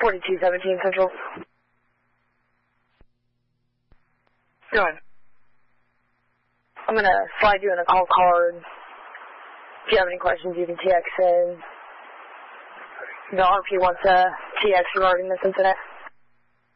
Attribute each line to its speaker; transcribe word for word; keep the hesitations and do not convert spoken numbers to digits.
Speaker 1: forty-two seventeen Central.
Speaker 2: Go ahead.
Speaker 1: I'm going to slide you in a call card. If you have any questions, you can T X in. The R P wants a T X regarding this incident.